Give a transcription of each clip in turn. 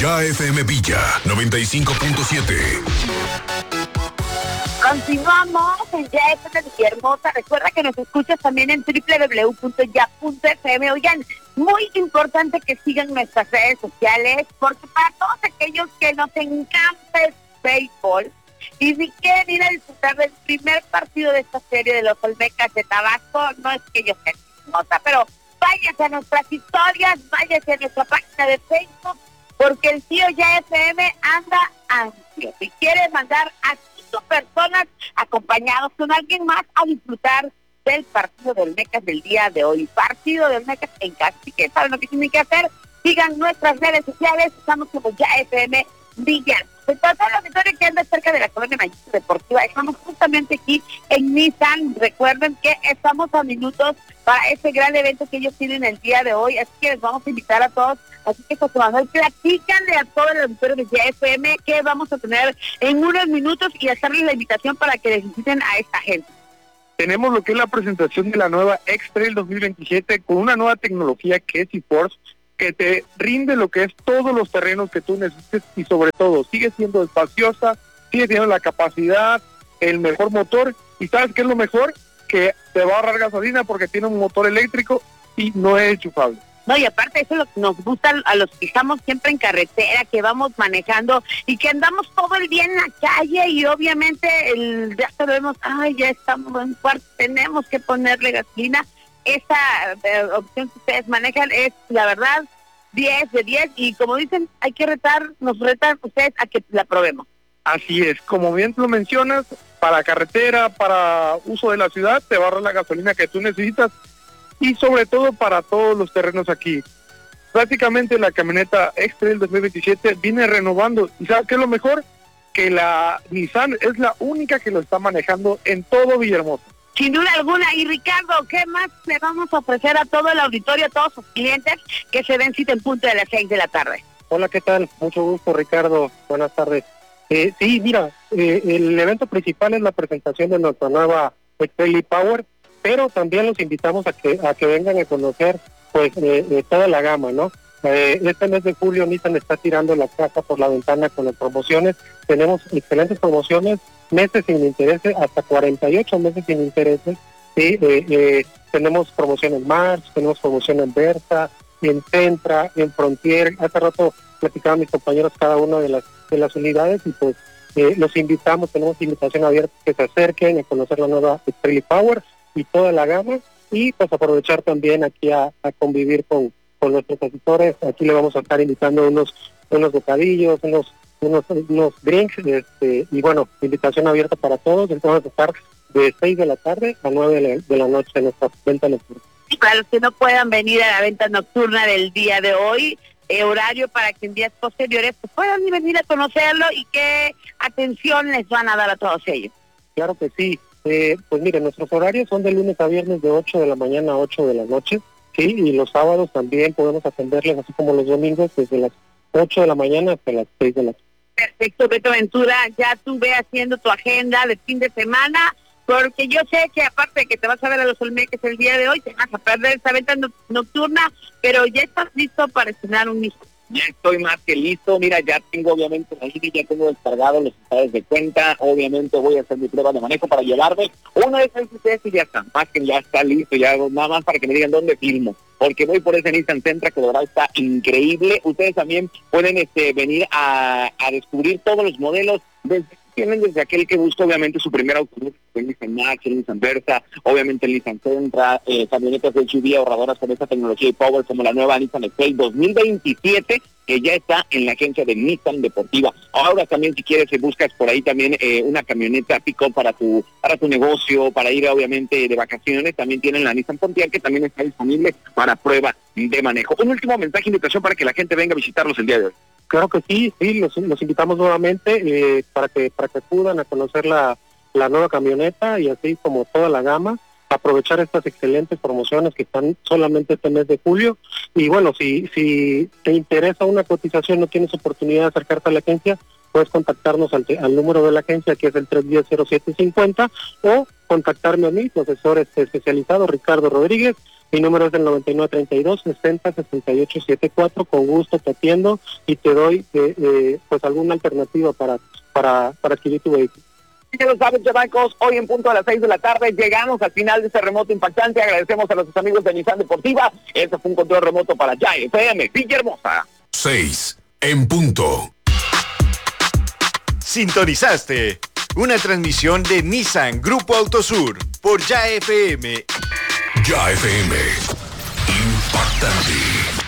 Ya FM Villa 95.7. Continuamos en Ya FM Villahermosa. Recuerda que nos escuchas también en www.ya.fm. Oigan, muy importante que sigan nuestras redes sociales, porque para todos aquellos que nos encanta el béisbol y si quieren ir a disfrutar del primer partido de esta serie de los Olmecas de Tabasco, no es que yo sea chismosa, pero váyase a nuestras historias, váyase a nuestra página de Facebook, porque el tío Ya FM anda ansioso y quiere mandar a 5 personas acompañados con alguien más a disfrutar del partido de Olmecas del día de hoy. Partido de Olmecas en casa. Así que saben lo que tienen que hacer. Sigan nuestras redes sociales. Estamos como Ya FM Villa. De todo el auditorio que anda cerca de la colonia Mayito Deportiva, estamos justamente aquí en Nissan. Recuerden que estamos a minutos para ese gran evento que ellos tienen el día de hoy, así que les vamos a invitar a todos. Así que, José Manuel, platícanle a todo el auditorio de Ya FM que vamos a tener en unos minutos y hacerles la invitación para que les visiten a esta gente. Tenemos lo que es la presentación de la nueva X-Trail 2027 con una nueva tecnología que es eForce, que te rinde lo que es todos los terrenos que tú necesites y sobre todo sigue siendo espaciosa, sigue teniendo la capacidad, el mejor motor y ¿sabes qué es lo mejor? Que te va a ahorrar gasolina porque tiene un motor eléctrico y no es enchufable. No, y aparte eso es lo que nos gusta a los que estamos siempre en carretera, que vamos manejando y que andamos todo el día en la calle y obviamente ya sabemos, ya estamos en cuarto, tenemos que ponerle gasolina. Esa opción que ustedes manejan es, la verdad, 10 de 10 y como dicen, nos retan ustedes a que la probemos. Así es, como bien lo mencionas, para carretera, para uso de la ciudad, te va a ahorrar la gasolina que tú necesitas y sobre todo para todos los terrenos aquí. Prácticamente la camioneta X-Trail 2027 viene renovando y ¿sabes qué es lo mejor? Que la Nissan es la única que lo está manejando en todo Villahermosa. Sin duda alguna. Y Ricardo, ¿qué más le vamos a ofrecer a todo el auditorio, a todos sus clientes que se den cita en punto de las 6 de la tarde? Hola, ¿qué tal? Mucho gusto, Ricardo. Buenas tardes. Sí, mira, el evento principal es la presentación de nuestra nueva X-Trail Power, pero también los invitamos a que vengan a conocer pues toda la gama, ¿no? Este mes de julio Nissan está tirando la casa por la ventana con las promociones. Tenemos excelentes promociones, meses sin intereses, hasta 48 meses sin intereses. ¿Sí? Tenemos promoción en March, tenemos promoción en Versa, en Centra, en Frontier. Hace rato platicaban mis compañeros cada una de las unidades y pues los invitamos, tenemos invitación abierta que se acerquen a conocer la nueva X-Trail Power y toda la gama y pues aprovechar también aquí a convivir con nuestros asesores. Aquí le vamos a estar invitando unos bocadillos, unos drinks, y bueno, invitación abierta para todos. Entonces vamos a estar de 6 de la tarde a 9 de la noche en nuestra venta nocturna. Para los que no puedan venir a la venta nocturna del día de hoy, horario para que en días posteriores pues, puedan venir a conocerlo y qué atención les van a dar a todos ellos. Claro que sí. Pues miren, nuestros horarios son de lunes a viernes de 8 de la mañana a 8 de la noche. Sí, y los sábados también podemos atenderles, así como los domingos, desde las 8 de la mañana hasta las 6 de la tarde. Perfecto, Beto Ventura, ya tú ve haciendo tu agenda de fin de semana, porque yo sé que aparte de que te vas a ver a los Olmecas el día de hoy, te vas a perder esta venta nocturna, pero ya estás listo para estrenar un hijo. Ya estoy más que listo, mira, ya tengo obviamente la línea, ya tengo descargado los estados de cuenta, obviamente voy a hacer mi prueba de manejo para llevarme una de esas ustedes y ya está, más que ya está listo, ya nada más para que me digan dónde filmo, porque voy por ese Nissan Sentra que de verdad está increíble. Ustedes también pueden venir a descubrir todos los modelos tienen desde aquel que busca obviamente su primer automóvil, el Nissan Max, el Nissan Versa, obviamente el Nissan Sentra, camionetas de SUV ahorradoras con esta tecnología y power como la nueva Nissan X-Trail 2027, que ya está en la agencia de Nissan Deportiva. Ahora también si quieres buscas por ahí también una camioneta pick-up para tu negocio, para ir obviamente de vacaciones, también tienen la Nissan Frontier que también está disponible para prueba de manejo. Un último mensaje, invitación para que la gente venga a visitarlos el día de hoy. Claro que sí, los invitamos nuevamente para que acudan a conocer la nueva camioneta y así como toda la gama, aprovechar estas excelentes promociones que están solamente este mes de julio. Y bueno, si te interesa una cotización, no tienes oportunidad de acercarte a la agencia, puedes contactarnos al número de la agencia que es el 310-0750 o contactarme a mí, su asesor especializado Ricardo Rodríguez, Mi número es el 9932-60-6874. Con gusto te atiendo y te doy pues alguna alternativa para adquirir tu vehículo. Ya lo saben, chamacos, hoy en punto a las 6 de la tarde llegamos al final de este remoto impactante. Agradecemos a nuestros amigos de Nissan Deportiva. Este fue un control remoto para Ya FM Villahermosa. 6 en punto. Sintonizaste una transmisión de Nissan Grupo Autosur por Ya FM. Ya FM. Impactante.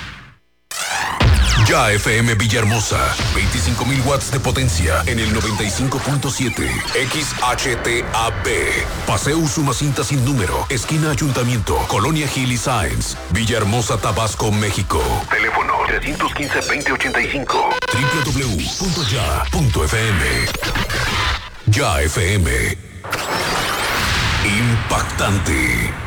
Ya FM Villahermosa. 25,000 watts de potencia en el 95.7. XHTAB. Paseo Usumacinta sin número. Esquina Ayuntamiento. Colonia Gil y Sáenz. Villahermosa, Tabasco, México. Teléfono 315-2085. www.ya.fm. Ya FM. Impactante.